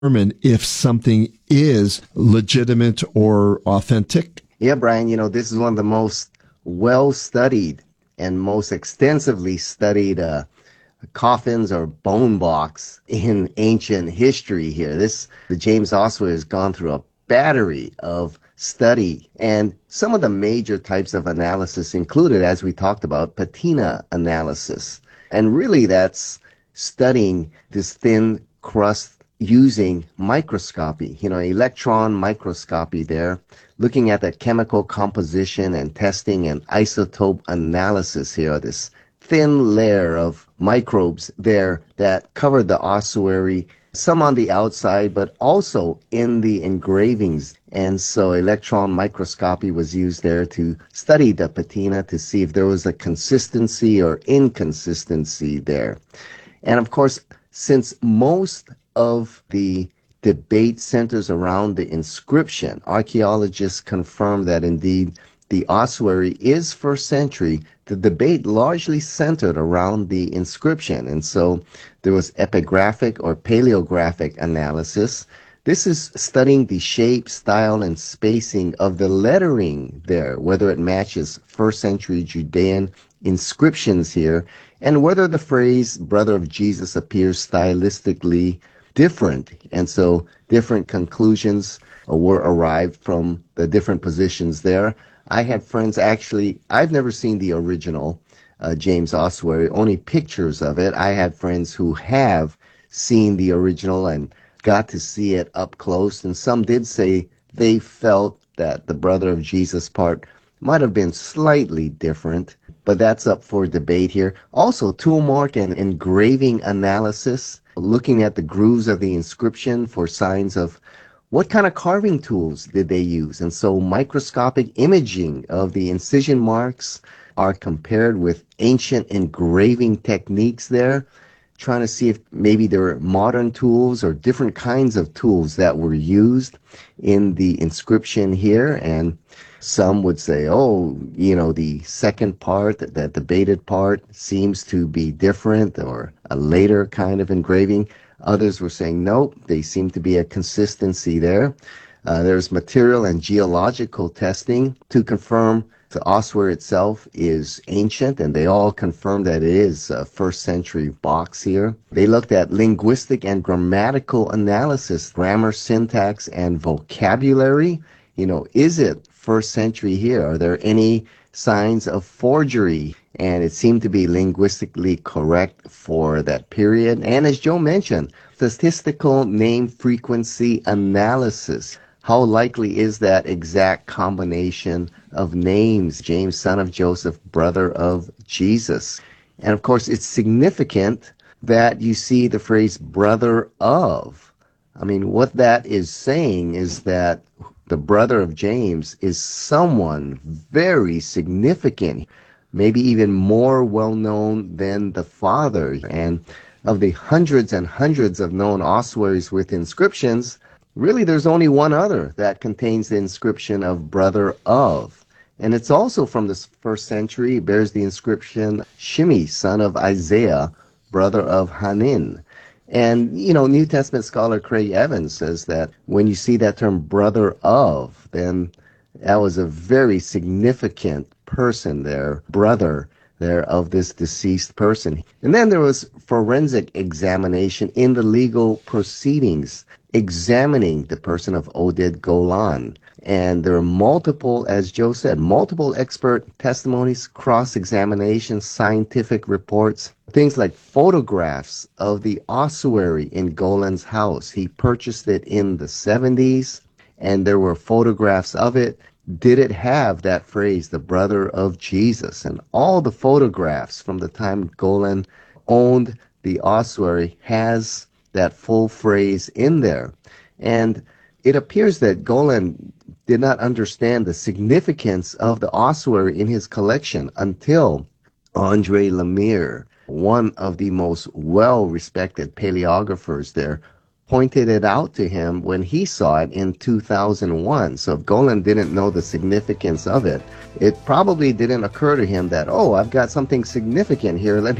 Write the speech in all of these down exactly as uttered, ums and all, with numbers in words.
determine if something is legitimate or authentic? Yeah, Brian, you know, this is one of the most well-studied and most extensively studied uh, coffins or bone box in ancient history here. This, the James Ossuary has gone through a battery of study, and some of the major types of analysis included, as we talked about, patina analysis. And really that's studying this thin crust using microscopy, you know, electron microscopy there, looking at the chemical composition and testing and isotope analysis here, this thin layer of microbes there that covered the ossuary, some on the outside, but also in the engravings. And so electron microscopy was used there to study the patina to see if there was a consistency or inconsistency there. And of course, since most of the debate centers around the inscription, archaeologists confirm that indeed the ossuary is first century. The debate largely centered around the inscription, and so there was epigraphic or paleographic analysis. This is studying the shape, style, and spacing of the lettering there, whether it matches first century Judean inscriptions here, and whether the phrase brother of Jesus appears stylistically different. And so different conclusions were arrived from the different positions there. I had friends actually, I've never seen the original uh, James Ossuary, only pictures of it. I had friends who have seen the original and got to see it up close, and some did say they felt that the brother of Jesus part might have been slightly different, but that's up for debate here. Also, tool mark and engraving analysis, looking at the grooves of the inscription for signs of what kind of carving tools did they use. And so microscopic imaging of the incision marks are compared with ancient engraving techniques there, trying to see if maybe there were modern tools or different kinds of tools that were used in the inscription here. And some would say, oh, you know, the second part, that debated part, seems to be different or a later kind of engraving. Others were saying, nope, they seem to be a consistency there. Uh, there's material and geological testing to confirm the ossuary itself is ancient, and they all confirmed that it is a first century box here. They looked at linguistic and grammatical analysis, grammar, syntax, and vocabulary. You know, is it first century here? Are there any signs of forgery? And it seemed to be linguistically correct for that period. And as Joe mentioned, statistical name frequency analysis. How likely is that exact combination of names? James, son of Joseph, brother of Jesus. And of course, it's significant that you see the phrase brother of. I mean, what that is saying is that the brother of James is someone very significant, maybe even more well-known than the father. And of the hundreds and hundreds of known ossuaries with inscriptions, really there's only one other that contains the inscription of brother of. And it's also from the first century. It bears the inscription Shimei, son of Isaiah, brother of Hanin. And, you know, New Testament scholar Craig Evans says that when you see that term brother of, then that was a very significant person there, brother there of this deceased person. And then there was forensic examination in the legal proceedings, examining the person of Oded Golan. And there are multiple, as Joe said, multiple expert testimonies, cross-examinations, scientific reports, things like photographs of the ossuary in Golan's house. He purchased it in the seventies, and there were photographs of it. Did it have that phrase, the brother of Jesus? And all the photographs from the time Golan owned the ossuary has that full phrase in there. And it appears that Golan did not understand the significance of the ossuary in his collection until Andre Lemire, one of the most well-respected paleographers there, pointed it out to him when he saw it in two thousand one. So if Golan didn't know the significance of it, it probably didn't occur to him that, oh, I've got something significant here. Let me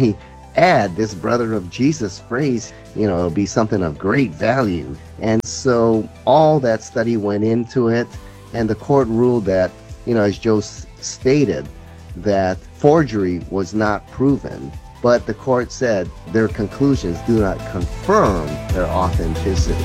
add this brother of Jesus phrase, you know, it'll be something of great value. And so all that study went into it, and the court ruled that, you know, as Joe s- stated, that forgery was not proven. But the court said their conclusions do not confirm their authenticity.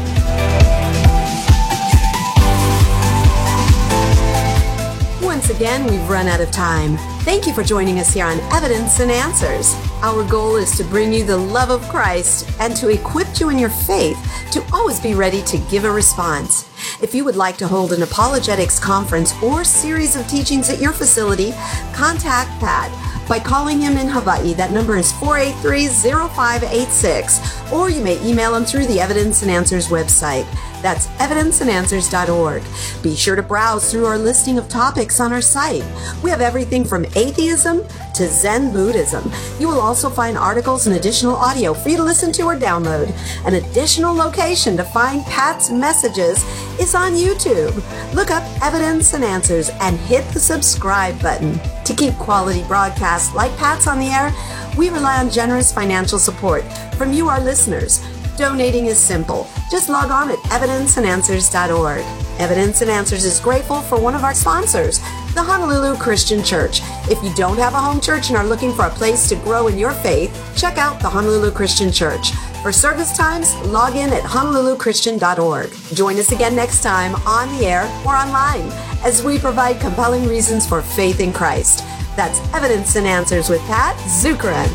Once again, we've run out of time. Thank you for joining us here on Evidence and Answers. Our goal is to bring you the love of Christ and to equip you in your faith to always be ready to give a response. If you would like to hold an apologetics conference or series of teachings at your facility, contact Pat by calling him in Hawaii. That number is four eight three, zero five eight six, or you may email him through the Evidence and Answers website. That's evidence and answers dot org. Be sure to browse through our listing of topics on our site. We have everything from atheism to Zen Buddhism. You will also find articles and additional audio for you to listen to or download. An additional location to find Pat's messages is on YouTube. Look up Evidence and Answers and hit the subscribe button. To keep quality broadcasts like Pat's on the air, we rely on generous financial support from you, our listeners. Donating is simple. Just log on at evidence and answers dot org. Evidence and Answers is grateful for one of our sponsors, the Honolulu Christian Church. If you don't have a home church and are looking for a place to grow in your faith, check out the Honolulu Christian Church. For service times, log in at honolulu christian dot org. Join us again next time on the air or online as we provide compelling reasons for faith in Christ. That's Evidence and Answers with Pat Zukeran.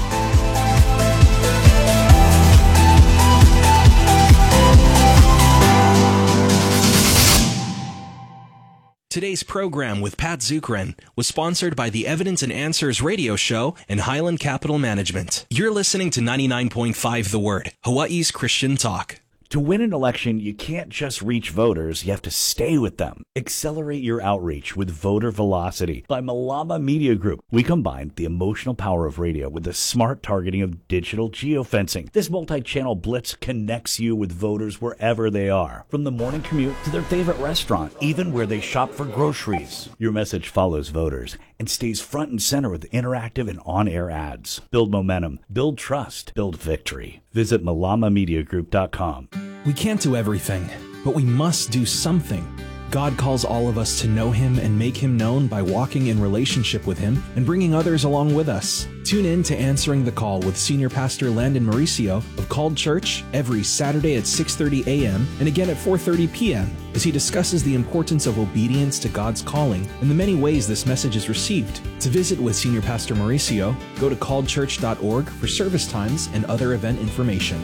Today's program with Pat Zukeran was sponsored by the Evidence and Answers radio show and Highland Capital Management. You're listening to ninety-nine point five The Word, Hawaii's Christian talk. To win an election, you can't just reach voters, you have to stay with them. Accelerate your outreach with Voter Velocity by Malama Media Group. We combined the emotional power of radio with the smart targeting of digital geofencing. This multi-channel blitz connects you with voters wherever they are, from the morning commute to their favorite restaurant, even where they shop for groceries. Your message follows voters and stays front and center with interactive and on-air ads. Build momentum, build trust, build victory. Visit malama media group dot com. We can't do everything, but we must do something. God calls all of us to know Him and make Him known by walking in relationship with Him and bringing others along with us. Tune in to Answering the Call with Senior Pastor Landon Mauricio of Called Church every Saturday at six thirty a.m. and again at four thirty p.m. as he discusses the importance of obedience to God's calling and the many ways this message is received. To visit with Senior Pastor Mauricio, go to called church dot org for service times and other event information.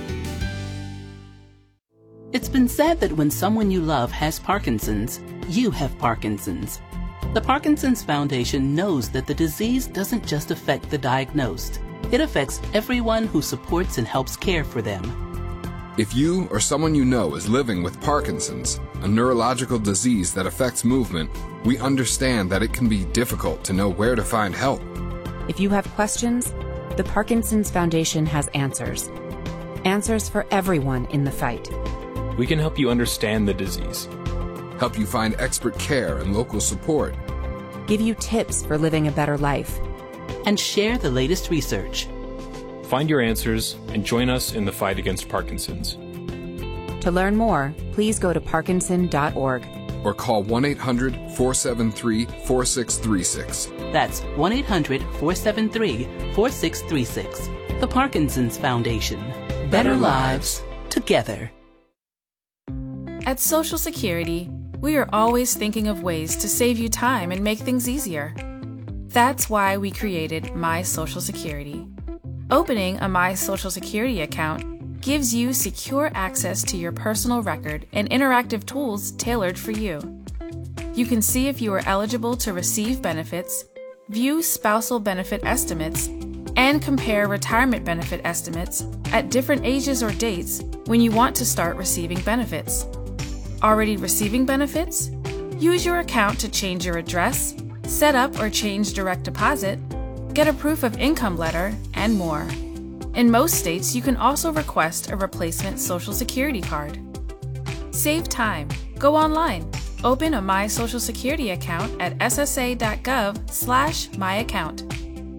It's been said that when someone you love has Parkinson's, you have Parkinson's. The Parkinson's Foundation knows that the disease doesn't just affect the diagnosed. It affects everyone who supports and helps care for them. If you or someone you know is living with Parkinson's, a neurological disease that affects movement, we understand that it can be difficult to know where to find help. If you have questions, the Parkinson's Foundation has answers. Answers for everyone in the fight. We can help you understand the disease, help you find expert care and local support, give you tips for living a better life, and share the latest research. Find your answers and join us in the fight against Parkinson's. To learn more, please go to parkinson dot org or call one eight hundred, four seven three, four six three six. That's one eight hundred, four seven three, four six three six. The Parkinson's Foundation. Better, Better lives together. At Social Security, we are always thinking of ways to save you time and make things easier. That's why we created My Social Security. Opening a My Social Security account gives you secure access to your personal record and interactive tools tailored for you. You can see if you are eligible to receive benefits, view spousal benefit estimates, and compare retirement benefit estimates at different ages or dates when you want to start receiving benefits. Already receiving benefits? Use your account to change your address, set up or change direct deposit, get a proof of income letter, and more. In most states, you can also request a replacement Social Security card. Save time. Go online. Open a My Social Security account at s s a dot gov slash my account.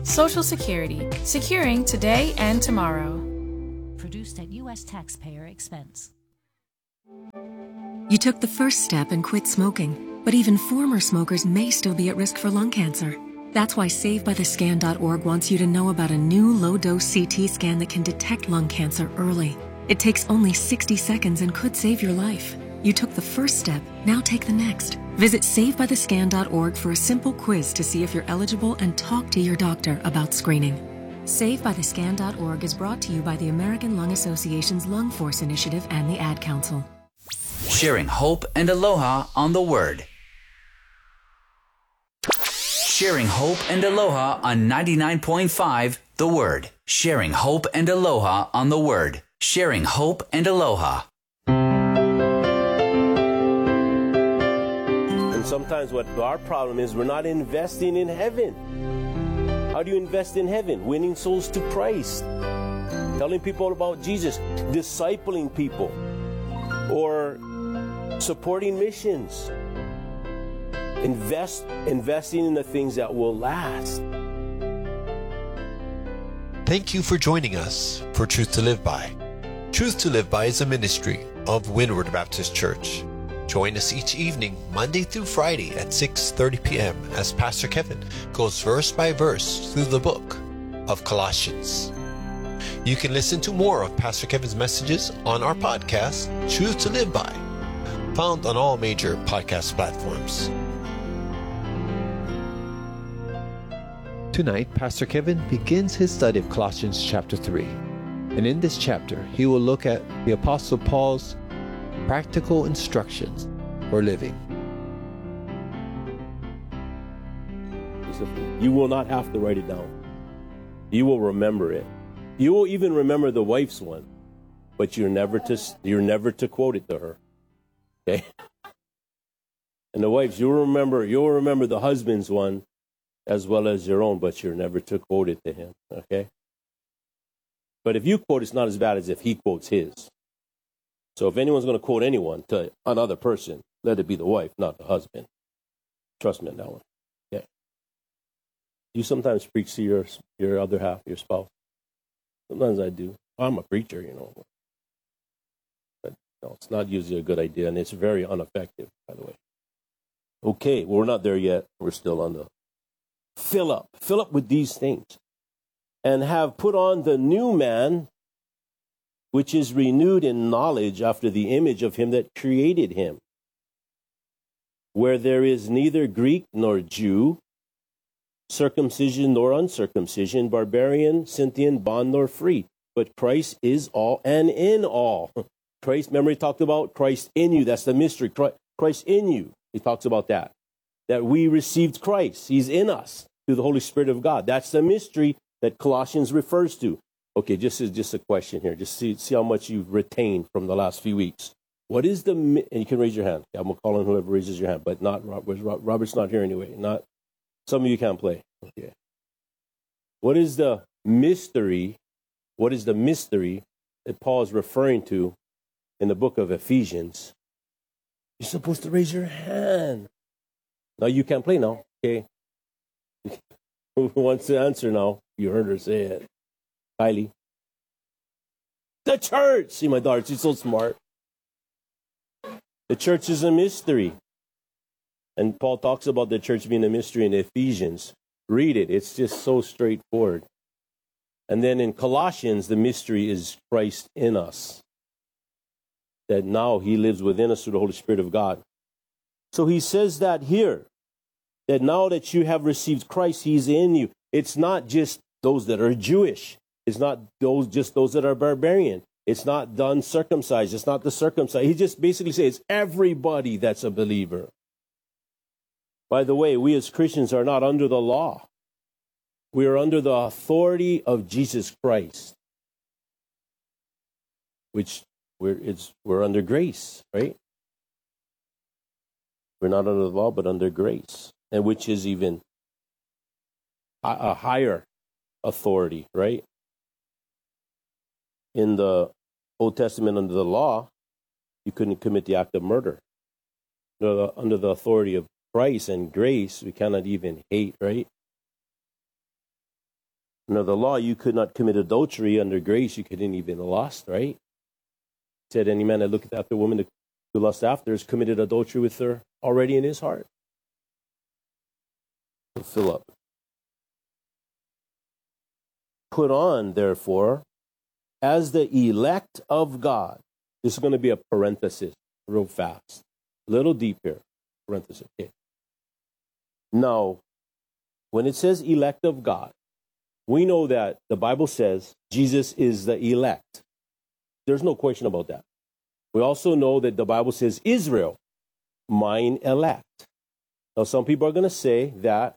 Social Security, securing today and tomorrow. Produced at U S taxpayer expense. You took the first step and quit smoking, but even former smokers may still be at risk for lung cancer. That's why Save By The Scan dot org wants you to know about a new low-dose C T scan that can detect lung cancer early. It takes only sixty seconds and could save your life. You took the first step, now take the next. Visit Save By The Scan dot org for a simple quiz to see if you're eligible and talk to your doctor about screening. Save By The Scan dot org is brought to you by the American Lung Association's Lung Force Initiative and the Ad Council. Sharing hope and aloha on the Word. Sharing hope and aloha on ninety-nine point five The Word. Sharing hope and aloha on the Word. Sharing hope and aloha. And sometimes what our problem is, we're not investing in heaven. How do you invest in heaven? Winning souls to Christ. Telling people about Jesus. Discipling people. Or supporting missions. Invest, investing in the things that will last. Thank you for joining us for Truth to Live By. Truth to Live By is a ministry of Windward Baptist Church. Join us each evening, Monday through Friday at six thirty p.m. as Pastor Kevin goes verse by verse through the book of Colossians. You can listen to more of Pastor Kevin's messages on our podcast, Truth to Live By, found on all major podcast platforms. Tonight, Pastor Kevin begins his study of Colossians chapter three. And in this chapter, he will look at the Apostle Paul's practical instructions for living. You will not have to write it down. You will remember it. You will even remember the wife's one, but you're never to you're never to quote it to her. Okay? And the wives, you'll remember you'll remember the husband's one as well as your own, but you're never to quote it to him. Okay? But if you quote, it's not as bad as if he quotes his. So if anyone's going to quote anyone to another person, let it be the wife, not the husband. Trust me on that one. Okay. You sometimes preach to your your other half, your spouse. Sometimes I do. I'm a preacher, you know. But no, it's not usually a good idea, and it's very ineffective, by the way. Okay, well, we're not there yet. We're still on the fill up. Fill up with these things. And have put on the new man, which is renewed in knowledge after the image of him that created him, where there is neither Greek nor Jew, circumcision nor uncircumcision, barbarian, Scythian, bond nor free, but Christ is all and in all. Christ, remember he talked about Christ in you. That's the mystery. Christ in you. He talks about that. That we received Christ. He's in us through the Holy Spirit of God. That's the mystery that Colossians refers to. Okay, just is just a question here. Just see see how much you've retained from the last few weeks. What is the, and you can raise your hand. I'm going to call on whoever raises your hand, but not Robert. Robert's not here anyway. Not, some of you can't play. Okay. What is the mystery, what is the mystery that Paul is referring to in the book of Ephesians? You're supposed to raise your hand. Now you can't play now. Okay. Who wants to answer now? You heard her say it. Kylie. The church. See my daughter, she's so smart. The church is a mystery. And Paul talks about the church being a mystery in Ephesians. Read it. It's just so straightforward. And then in Colossians, the mystery is Christ in us. That now he lives within us through the Holy Spirit of God. So he says that here. That now that you have received Christ, he's in you. It's not just those that are Jewish. It's not those just those that are barbarian. It's not the uncircumcised. It's not the circumcised. He just basically says it's everybody that's a believer. By the way, we as Christians are not under the law. We are under the authority of Jesus Christ. Which we're, it's, we're under grace, right? We're not under the law, but under grace. And which is even a, a higher authority, right? In the Old Testament, under the law, you couldn't commit the act of murder. Under the, under the authority of Christ and grace, we cannot even hate, right? Under the law, you could not commit adultery. Under grace, you couldn't even lust, right? It said any man that looketh after a woman to, to lust after has committed adultery with her already in his heart. So Philip. Put on, therefore, as the elect of God. This is going to be a parenthesis, real fast. A little deep here. Parenthesis. Okay. Now, when it says elect of God, we know that the Bible says Jesus is the elect. There's no question about that. We also know that the Bible says Israel, mine elect. Now, some people are going to say that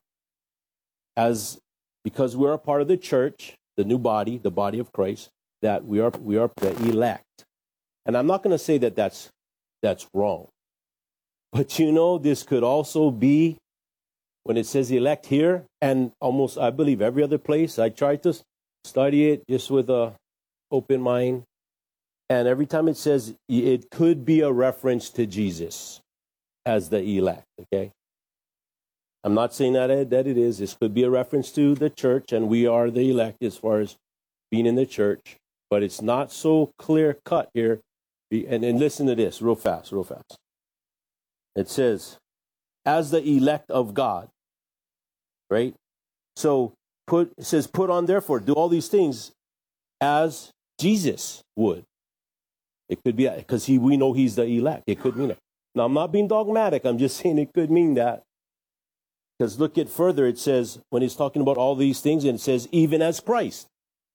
as because we're a part of the church, the new body, the body of Christ, that we are we are the elect. And I'm not going to say that that's that's wrong. But you know, this could also be when it says elect here, and almost, I believe, every other place. I tried to study it just with a open mind. And every time it says, it could be a reference to Jesus as the elect, okay? I'm not saying that it, that it is. This could be a reference to the church, and we are the elect as far as being in the church. But it's not so clear-cut here. And, and listen to this real fast, real fast. It says, as the elect of God. Right? So put it says, put on, therefore, do all these things as Jesus would. It could be because he we know he's the elect. It could mean it. Now, I'm not being dogmatic. I'm just saying it could mean that. Because look at further, it says, when he's talking about all these things, and it says, even as Christ.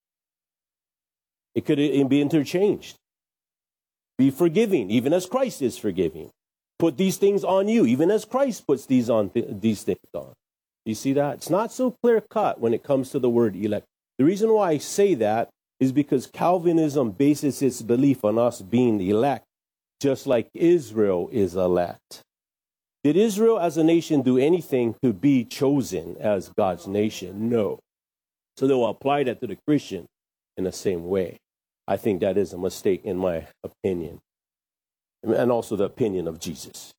It could be interchanged. Be forgiving, even as Christ is forgiving. Put these things on you, even as Christ puts these on th- these things on. You see that? It's not so clear-cut when it comes to the word elect. The reason why I say that is because Calvinism bases its belief on us being elect, just like Israel is elect. Did Israel as a nation do anything to be chosen as God's nation? No. So they will apply that to the Christian in the same way. I think that is a mistake in my opinion. And also the opinion of Jesus.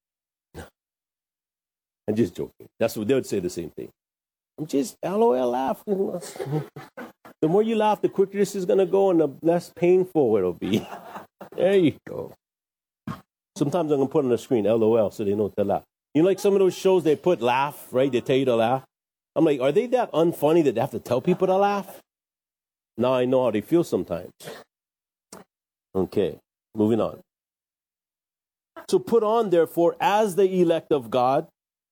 I'm just joking. That's what they would say the same thing. I'm just LOL laughing. The more you laugh, the quicker this is going to go and the less painful it'll be. There you go. Sometimes I'm going to put on the screen LOL so they know to laugh. You know, like some of those shows they put laugh, right? They tell you to laugh. I'm like, are they that unfunny that they have to tell people to laugh? Now I know how they feel sometimes. Okay, moving on. So put on, therefore, as the elect of God,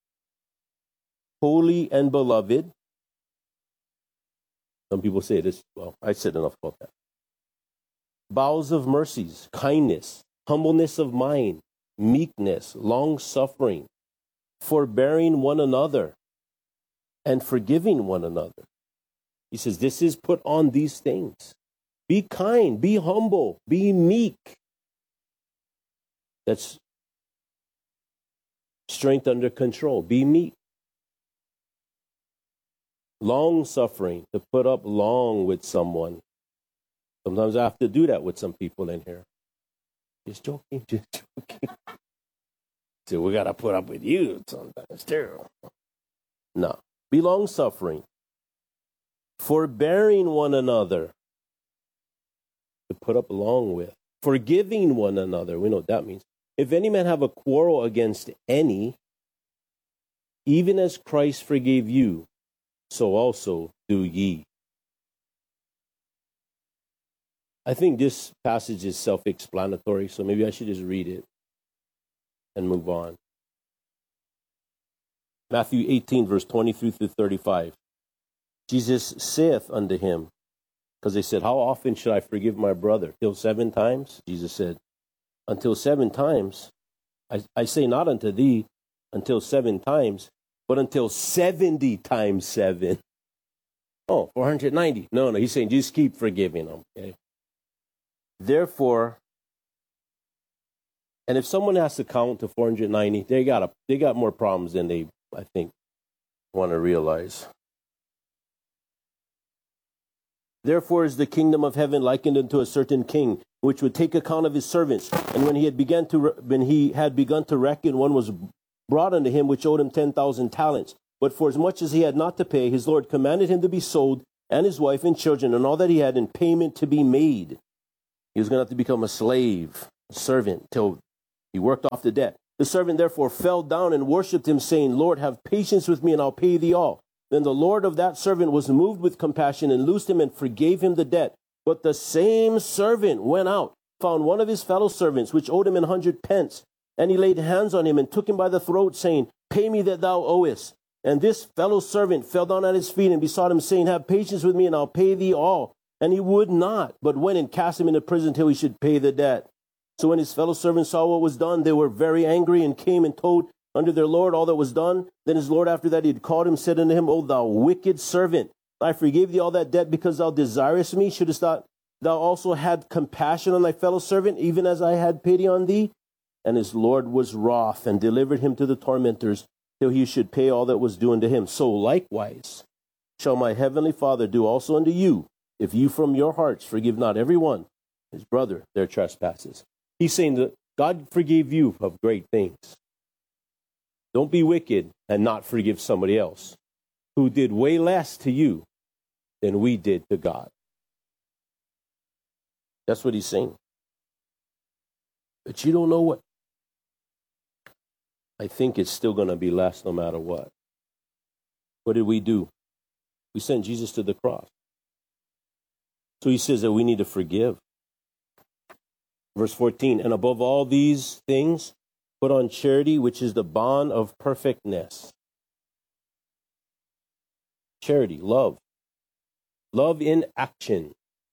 holy and beloved. Some people say this. Well, I said enough about that. Bowels of mercies, kindness, humbleness of mind, meekness, long-suffering, forbearing one another, and forgiving one another. He says, this is put on these things. Be kind, be humble, be meek. That's strength under control. Be meek. Long-suffering, to put up long with someone. Sometimes I have to do that with some people in here. Just joking, just joking. So we got to put up with you sometimes too. No. Be long-suffering. Forbearing one another. To put up along with. Forgiving one another. We know what that means. If any man have a quarrel against any, even as Christ forgave you, so also do ye. I think this passage is self-explanatory, so maybe I should just read it and move on. Matthew eighteen, verse twenty-three through thirty-five. Jesus saith unto him, because they said, how often should I forgive my brother? Till seven times? Jesus said, until seven times. I, I say not unto thee until seven times, but until seventy times seven. Oh, four hundred ninety. No, no, he's saying just keep forgiving them. Okay? Therefore, and if someone has to count to four hundred ninety, they got a, they got more problems than they, I think, want to realize. Therefore is the kingdom of heaven likened unto a certain king, which would take account of his servants. And when he had begun to re- when he had begun to reckon, one was brought unto him which owed him ten thousand talents. But for as much as he had not to pay, his Lord commanded him to be sold, and his wife and children and all that he had in payment to be made. He was going to have to become a slave, a servant, till he worked off the debt. The servant therefore fell down and worshipped him, saying, Lord, have patience with me, and I'll pay thee all. Then the Lord of that servant was moved with compassion and loosed him and forgave him the debt. But the same servant went out, found one of his fellow servants, which owed him an hundred pence. And he laid hands on him and took him by the throat, saying, Pay me that thou owest. And this fellow servant fell down at his feet and besought him, saying, Have patience with me, and I'll pay thee all. And he would not, but went and cast him into prison till he should pay the debt. So when his fellow servants saw what was done, they were very angry, and came and told unto their Lord all that was done. Then his Lord, after that he had called him, said unto him, O thou wicked servant, I forgave thee all that debt because thou desirest me. Shouldest thou, thou also had compassion on thy fellow servant, even as I had pity on thee? And his Lord was wroth, and delivered him to the tormentors, till he should pay all that was due unto him. So likewise shall my heavenly Father do also unto you, if you from your hearts forgive not every one his brother their trespasses. He's saying that God forgave you of great things. Don't be wicked and not forgive somebody else who did way less to you than we did to God. That's what he's saying. But you don't know what. I think it's still going to be less no matter what. What did we do? We sent Jesus to the cross. So he says that we need to forgive. Verse fourteen, and above all these things, put on charity, which is the bond of perfectness. Charity, love. Love in action,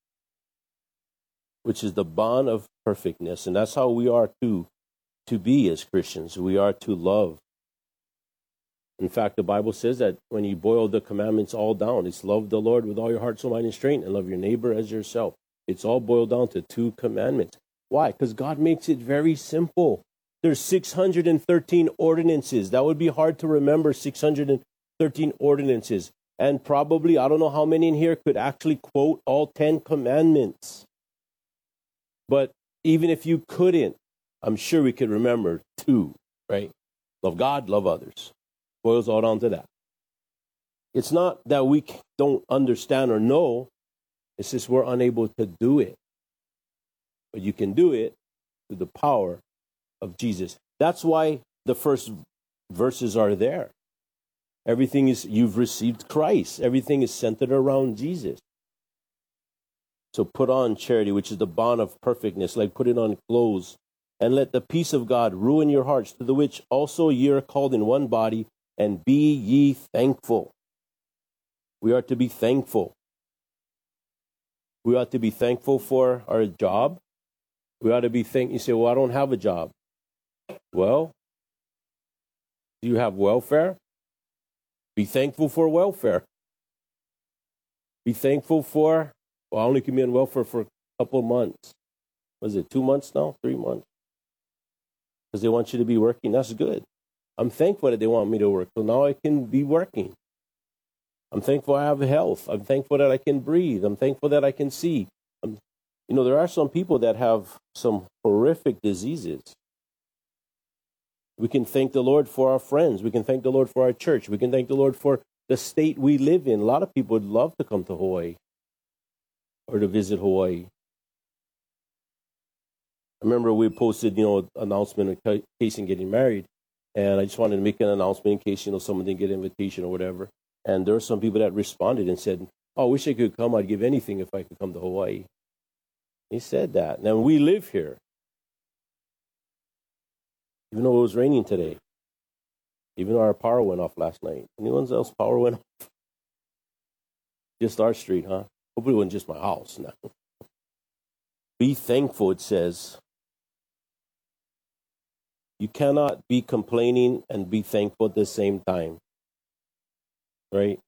which is the bond of perfectness. And that's how we are to, to be as Christians. We are to love. In fact, the Bible says that when you boil the commandments all down, it's love the Lord with all your heart, soul, mind, and strength, and love your neighbor as yourself. It's all boiled down to two commandments. Why? Because God makes it very simple. There's six hundred thirteen ordinances. That would be hard to remember, six hundred thirteen ordinances. And probably, I don't know how many in here could actually quote all ten commandments. But even if you couldn't, I'm sure we could remember two, right? Love God, love others. Boils all down to that. It's not that we don't understand or know. It's just we're unable to do it. But you can do it through the power of Jesus. That's why the first verses are there. Everything is, you've received Christ. Everything is centered around Jesus. So put on charity, which is the bond of perfectness, like put it on clothes. And let the peace of God rule in your hearts, to the which also ye are called in one body, and be ye thankful. We are to be thankful. We ought to be thankful for our job. We ought to be thankful. You say, well, I don't have a job. Well, do you have welfare? Be thankful for welfare. Be thankful for, well, I only can be on welfare for a couple of months. Was it two months now? Three months? Because they want you to be working. That's good. I'm thankful that they want me to work. So now I can be working. I'm thankful I have health. I'm thankful that I can breathe. I'm thankful that I can see. I'm, you know, there are some people that have some horrific diseases. We can thank the Lord for our friends. We can thank the Lord for our church. We can thank the Lord for the state we live in. A lot of people would love to come to Hawaii or to visit Hawaii. I remember we posted, you know, an announcement in case in getting married. And I just wanted to make an announcement in case, you know, someone didn't get an invitation or whatever. And there were some people that responded and said, oh, I wish I could come. I'd give anything if I could come to Hawaii. He said that. Now, we live here. Even though it was raining today. Even though our power went off last night. Anyone else power went off? Just our street, huh? Hopefully it wasn't just my house. No. Be thankful, it says. You cannot be complaining and be thankful at the same time. Right?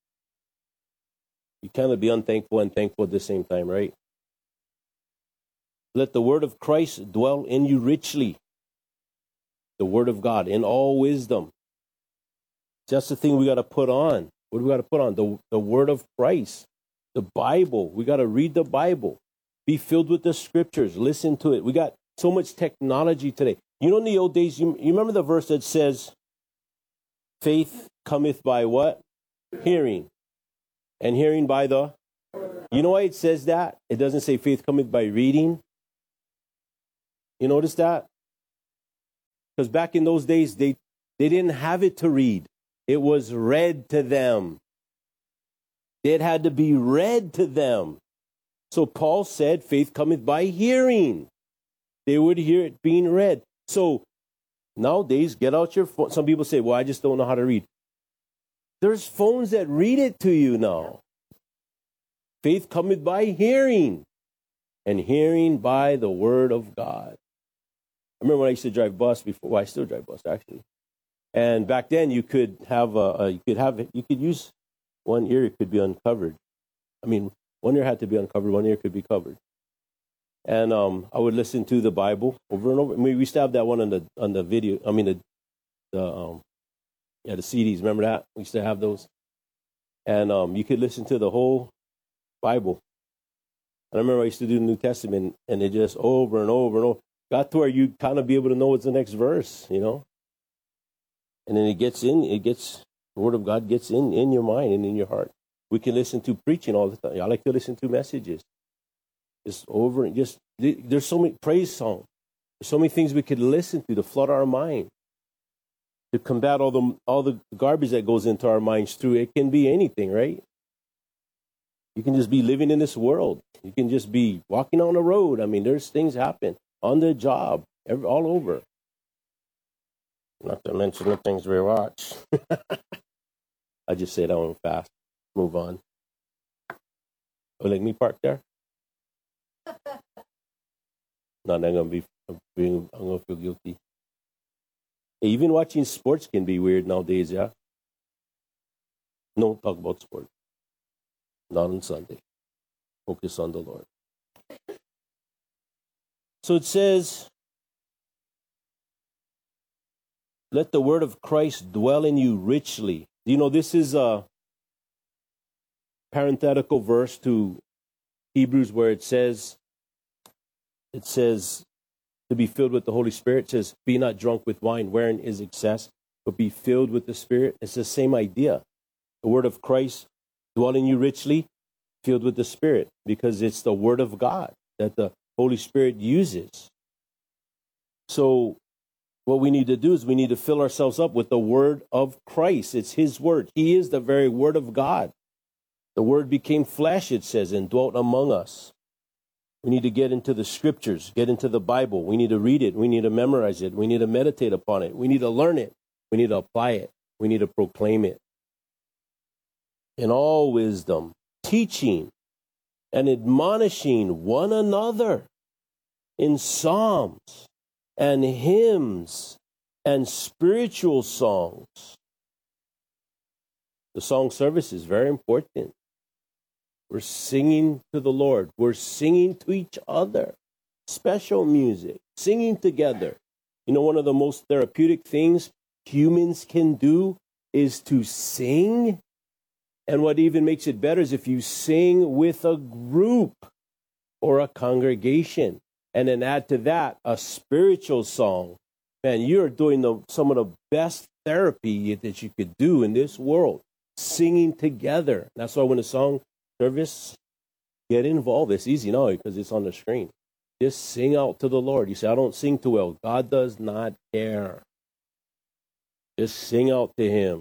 You cannot be unthankful and thankful at the same time, right? Let the word of Christ dwell in you richly. The word of God in all wisdom. That's the thing we got to put on. What do we got to put on? The, the word of Christ. The Bible. We got to read the Bible. Be filled with the scriptures. Listen to it. We got so much technology today. You know, in the old days, you, you remember the verse that says, faith cometh by what? Hearing. And hearing by the, you know why it says that? It doesn't say faith cometh by reading. You notice that? Because back in those days, they, they didn't have it to read. It was read to them. It had to be read to them. So Paul said, faith cometh by hearing. They would hear it being read. So nowadays, get out your phone. Some people say, well, I just don't know how to read. There's phones that read it to you now. Faith cometh by hearing, and hearing by the word of God. I remember when I used to drive bus before. Well, I still drive bus actually. And back then, you could have a, a you could have you could use one ear. It could be uncovered. I mean, one ear had to be uncovered. One ear could be covered. And um, I would listen to the Bible over and over. I mean, we used to have that one on the on the video. I mean, the the um, yeah, the C Ds. Remember that? We used to have those. And um, you could listen to the whole Bible. And I remember I used to do the New Testament, and it just over and over and over. Got to where you kind of be able to know what's the next verse, you know? And then it gets in, it gets, the Word of God gets in, in your mind and in your heart. We can listen to preaching all the time. I like to listen to messages. Just over and just, there's so many praise songs. There's so many things we could listen to to flood our mind. To combat all the all the garbage that goes into our minds through it can be anything, right? You can just be living in this world. You can just be walking on the road. I mean, there's things happen on the job, every, all over. Not to mention the things we watch. I just say that one fast. Move on. Oh, let me park there. No, then I'm gonna be. I'm gonna feel guilty. Even watching sports can be weird nowadays, yeah? No talk about sports. Not on Sunday. Focus on the Lord. So it says, let the word of Christ dwell in you richly. You know, this is a parenthetical verse to Hebrews where it says, it says, to be filled with the Holy Spirit. It says, be not drunk with wine, wherein is excess, but be filled with the Spirit. It's the same idea. The word of Christ dwell in you richly, filled with the Spirit, because it's the word of God that the Holy Spirit uses. So what we need to do is we need to fill ourselves up with the word of Christ. It's his word. He is the very word of God. The word became flesh, it says, and dwelt among us. We need to get into the scriptures, get into the Bible. We need to read it. We need to memorize it. We need to meditate upon it. We need to learn it. We need to apply it. We need to proclaim it. In all wisdom, teaching and admonishing one another in psalms and hymns and spiritual songs. The song service is very important. We're singing to the Lord. We're singing to each other. Special music, singing together. You know, one of the most therapeutic things humans can do is to sing. And what even makes it better is if you sing with a group or a congregation. And then add to that a spiritual song. Man, you're doing the, some of the best therapy that you could do in this world. Singing together. That's why when a song service, get involved. It's easy now because it's on the screen. Just sing out to the Lord. You say, I don't sing too well. God does not care. Just sing out to him.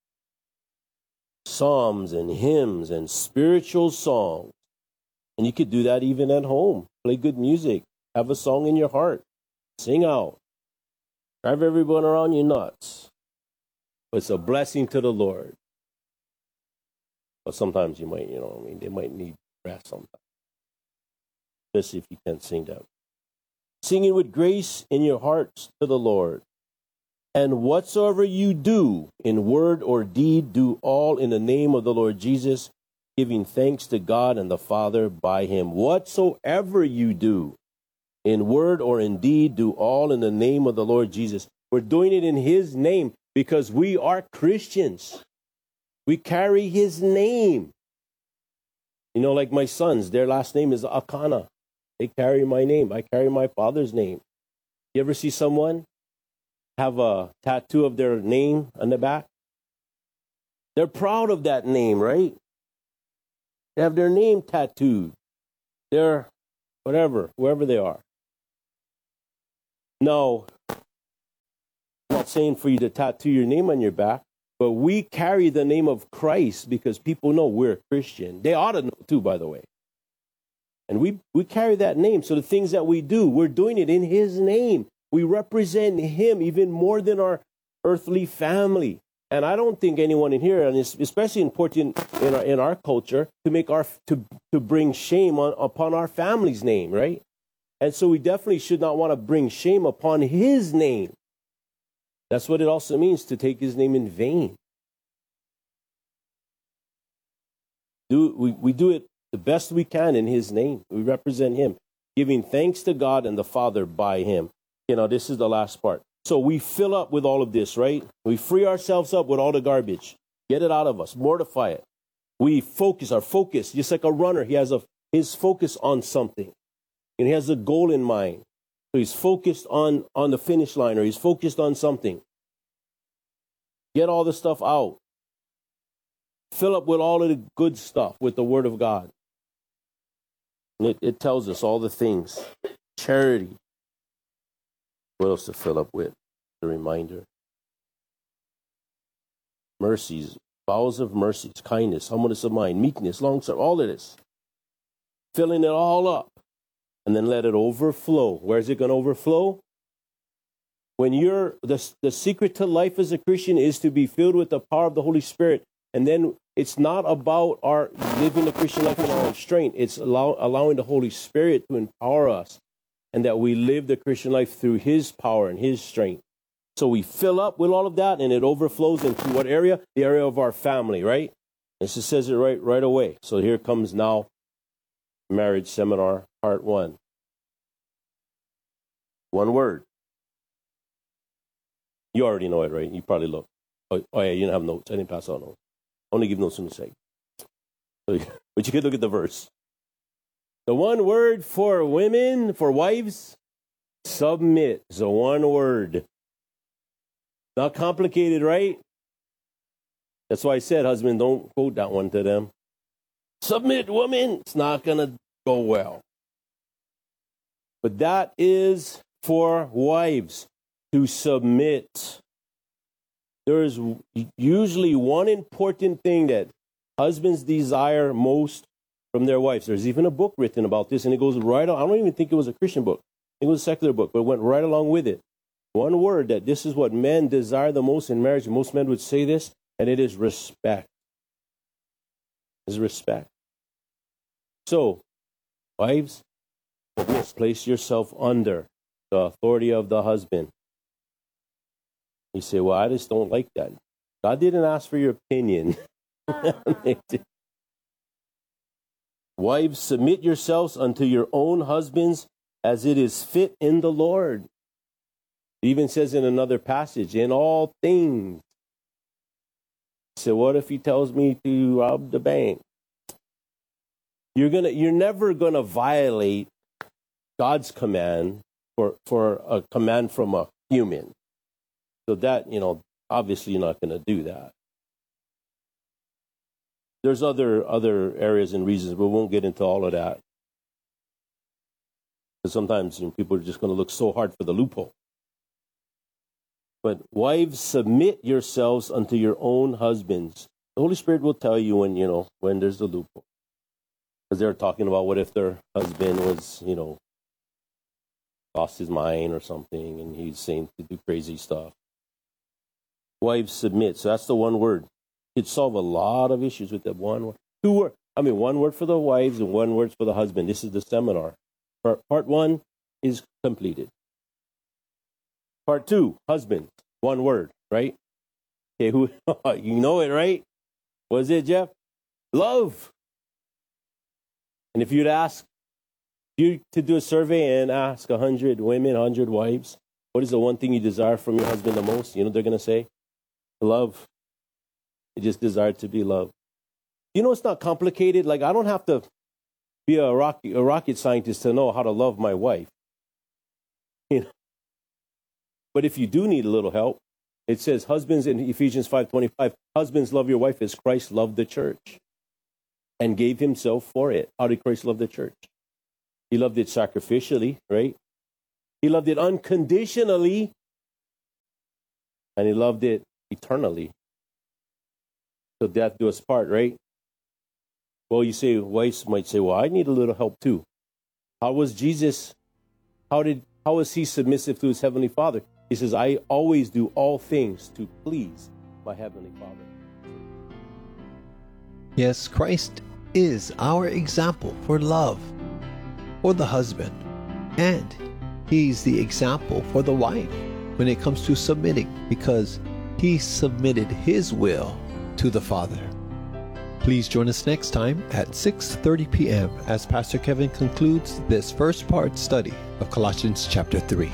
Psalms and hymns and spiritual songs. And you could do that even at home. Play good music. Have a song in your heart. Sing out. Drive everyone around you nuts. But it's a blessing to the Lord. But sometimes you might, you know, I mean, they might need rest sometimes. Especially if you can't sing that. Singing with grace in your hearts to the Lord. And whatsoever you do, in word or deed, do all in the name of the Lord Jesus, giving thanks to God and the Father by him. Whatsoever you do, in word or in deed, do all in the name of the Lord Jesus. We're doing it in his name because we are Christians. We carry his name. You know, like my sons, their last name is Akana. They carry my name. I carry my father's name. You ever see someone have a tattoo of their name on the back? They're proud of that name, right? They have their name tattooed. They're whatever, whoever they are. No, I'm not saying for you to tattoo your name on your back, but we carry the name of Christ because people know we're Christian. They ought to know too, by the way. And we, we carry that name. So the things that we do, we're doing it in his name. We represent him even more than our earthly family. And I don't think anyone in here, and it's especially important in our, in our culture, to make our to to bring shame on, upon our family's name, right? And so we definitely should not want to bring shame upon his name. That's what it also means to take his name in vain. Do we, we do it the best we can in his name. We represent him, giving thanks to God and the Father by him. You know, this is the last part. So we fill up with all of this, right? We free ourselves up with all the garbage. Get it out of us. Mortify it. We focus, our focus, just like a runner. He has a his focus on something. And he has a goal in mind. So he's focused on, on the finish line, or he's focused on something. Get all the stuff out. Fill up with all of the good stuff, with the Word of God. And it, it tells us all the things. Charity. What else to fill up with? The reminder. Mercies, bowels of mercies, kindness, humbleness of mind, meekness, long-suffering, all of this. Filling it all up. And then let it overflow. Where is it going to overflow? When you're, the, the secret to life as a Christian is to be filled with the power of the Holy Spirit. And then it's not about our living the Christian life in our own strength. It's allow, allowing the Holy Spirit to empower us. And that we live the Christian life through his power and his strength. So we fill up with all of that, and it overflows into what area? The area of our family, right? This just says it right, right away. So here comes now marriage seminar, part one. One word. You already know it, right? You probably look. Oh, oh yeah, you didn't have notes. I didn't pass out notes. Only give notes in a second. So, but you could look at the verse. The one word for women, for wives, submit. It's a one word. Not complicated, right? That's why I said, husband, don't quote that one to them. Submit, woman. It's not going to go well. But that is for wives to submit. There is usually one important thing that husbands desire most from their wives. There's even a book written about this, and it goes right on. I don't even think it was a Christian book. I think it was a secular book, but it went right along with it. One word that this is what men desire the most in marriage. Most men would say this, and it is respect. Is respect. So, wives, place yourself under the authority of the husband. You say, well, I just don't like that. God didn't ask for your opinion. Wives, submit yourselves unto your own husbands as it is fit in the Lord. It even says in another passage, in all things. So what if he tells me to rob the bank? You're gonna, you're never gonna violate God's command for, for a command from a human. So that, you know, obviously you're not gonna do that. There's other other areas and reasons, but we won't get into all of that. Because sometimes, you know, people are just going to look so hard for the loophole. But wives, submit yourselves unto your own husbands. The Holy Spirit will tell you when, you know, when there's the loophole. Because they're talking about what if their husband was, you know, lost his mind or something, and he's saying to do crazy stuff. Wives, submit. So that's the one word. You'd solve a lot of issues with that one word. Two word. I mean, one word for the wives and one word for the husband. This is the seminar. Part, part one is completed. Part two, husband. One word, right? Okay, who you know it, right? What is it, Jeff? Love. And if you'd ask you to do a survey and ask a hundred women, a hundred wives, what is the one thing you desire from your husband the most? You know what they're gonna say? Love. They just desire to be loved. You know, it's not complicated. Like, I don't have to be a rocket, a rocket scientist to know how to love my wife. You know? But if you do need a little help, it says, husbands in Ephesians five twenty-five, husbands love your wife as Christ loved the church. and gave himself for it. How did Christ love the church? He loved it sacrificially, right? He loved it unconditionally, and he loved it eternally. So death do us part, right? Well, you say, wives might say, well, I need a little help too. How was Jesus, how did, how was he submissive to his heavenly Father? He says, I always do all things to please my heavenly Father. Yes, Christ is our example for love for the husband, and he's the example for the wife when it comes to submitting, because he submitted his will to the Father. Please join us next time at six thirty p.m. as Pastor Kevin concludes this first part study of Colossians chapter three.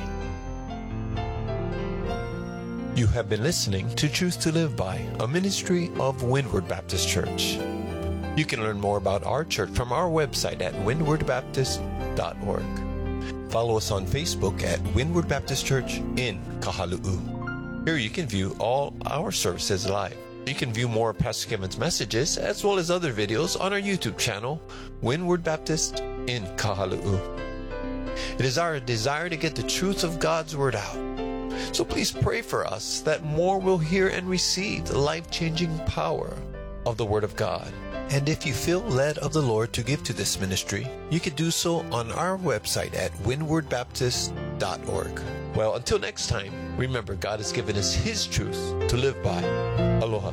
You have been listening to Truth to Live By, a ministry of Windward Baptist Church. You can learn more about our church from our website at windward baptist dot org. Follow us on Facebook at Windward Baptist Church in Kahalu'u. Here you can view all our services live. You can view more of Pastor Kevin's messages as well as other videos on our YouTube channel, Windward Baptist in Kahalu'u. It is our desire to get the truth of God's Word out. So please pray for us that more will hear and receive the life-changing power of the Word of God. And if you feel led of the Lord to give to this ministry, you can do so on our website at windward baptist dot org. Well, until next time, remember God has given us His truth to live by. Aloha.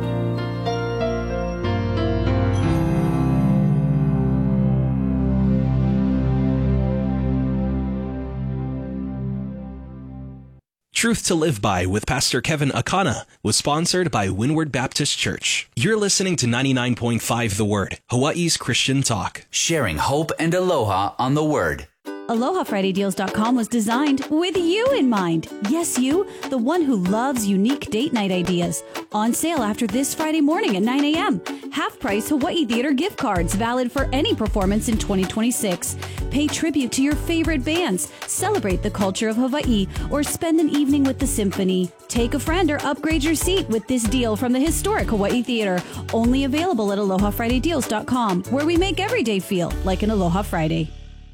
Truth to Live By with Pastor Kevin Akana was sponsored by Windward Baptist Church. You're listening to ninety-nine point five The Word, Hawaii's Christian talk. Sharing hope and aloha on the Word. Aloha Friday Deals dot com was designed with you in mind. Yes, you, the one who loves unique date night ideas. On sale after this Friday morning at nine a.m. Half-price Hawaii Theater gift cards valid for any performance in twenty twenty-six. Pay tribute to your favorite bands, celebrate the culture of Hawaii, or spend an evening with the symphony. Take a friend or upgrade your seat with this deal from the historic Hawaii Theater. Only available at Aloha Friday Deals dot com, where we make every day feel like an Aloha Friday.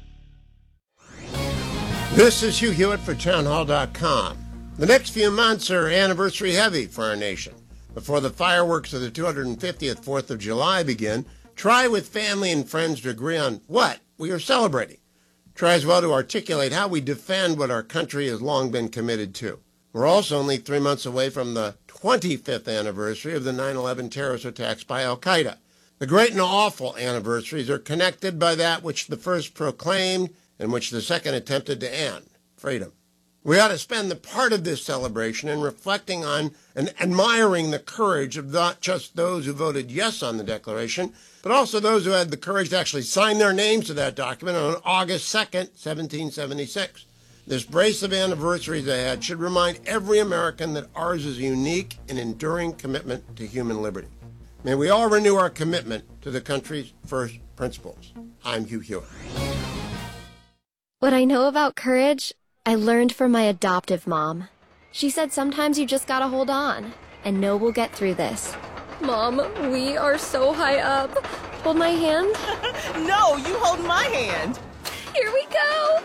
This is Hugh Hewitt for Town Hall dot com. The next few months are anniversary heavy for our nation. Before the fireworks of the two hundred fiftieth fourth of July begin, try with family and friends to agree on what we are celebrating. Try as well to articulate how we defend what our country has long been committed to. We're also only three months away from the twenty-fifth anniversary of the nine eleven terrorist attacks by Al-Qaeda. The great and awful anniversaries are connected by that which the first proclaimed and which the second attempted to end, freedom. We ought to spend the part of this celebration in reflecting on and admiring the courage of not just those who voted yes on the Declaration, but also those who had the courage to actually sign their names to that document on August second, seventeen seventy-six. This brace of anniversaries ahead should remind every American that ours is a unique and enduring commitment to human liberty. May we all renew our commitment to the country's first principles. I'm Hugh Hewitt. What I know about courage, I learned from my adoptive mom. She said sometimes you just gotta hold on and know we'll get through this. Mom, we are so high up. Hold my hand. No, you hold my hand. Here we go.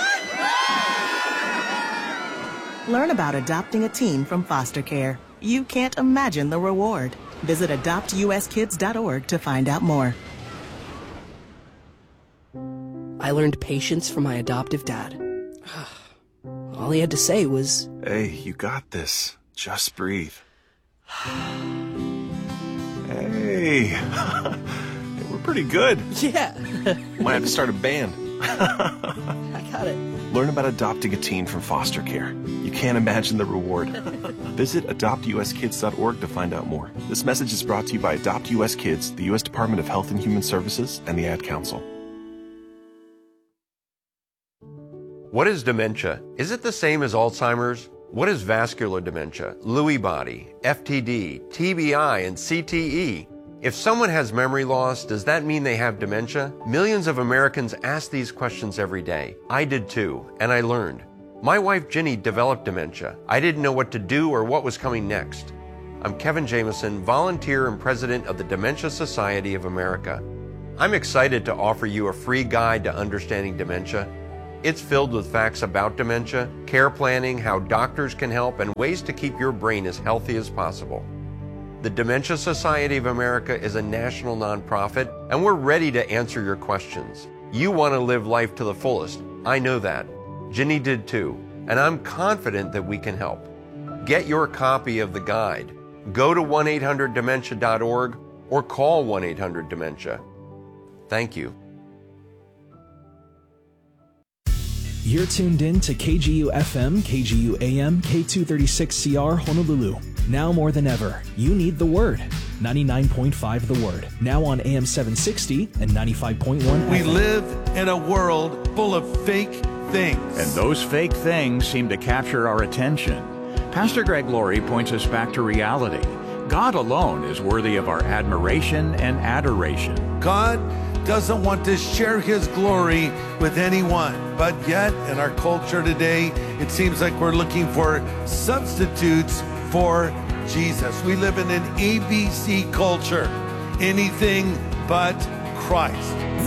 Learn about adopting a teen from foster care. You can't imagine the reward. Visit adopt u s kids dot org to find out more. I learned patience from my adoptive dad. All he had to say was, "Hey, you got this. Just breathe." Hey, we're pretty good. Yeah. Might have to start a band. I got it. Learn about adopting a teen from foster care. You can't imagine the reward. Visit adopt u s kids dot org to find out more. This message is brought to you by Adopt U S Kids, the U S Department of Health and Human Services, and the Ad Council. What is dementia? Is it the same as Alzheimer's? What is vascular dementia, Lewy body, F T D, T B I, and C T E? If someone has memory loss, does that mean they have dementia? Millions of Americans ask these questions every day. I did too, and I learned. My wife Ginny developed dementia. I didn't know what to do or what was coming next. I'm Kevin Jameson, volunteer and president of the Dementia Society of America. I'm excited to offer you a free guide to understanding dementia. It's filled with facts about dementia, care planning, how doctors can help, and ways to keep your brain as healthy as possible. The Dementia Society of America is a national nonprofit, and we're ready to answer your questions. You want to live life to the fullest. I know that. Ginny did too, and I'm confident that we can help. Get your copy of the guide. Go to one eight hundred dementia dot org or call one eight hundred dementia. Thank you. You're tuned in to K G U F M, K G U A M, K two thirty-six C R Honolulu. Now more than ever, you need the Word. ninety-nine point five The Word. Now on A M seven sixty and ninety-five point one We F M. live in a world full of fake things. And those fake things seem to capture our attention. Pastor Greg Laurie points us back to reality. God alone is worthy of our admiration and adoration. God doesn't want to share his glory with anyone, but yet in our culture today, it seems like we're looking for substitutes for Jesus. We live in an A B C culture, anything but Christ.